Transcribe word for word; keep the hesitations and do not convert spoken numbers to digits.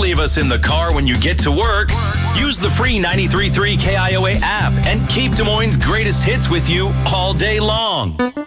leave us in the car when you get to work. Use the free ninety-three point three K I O A app and keep Des Moines' greatest hits with you all day long.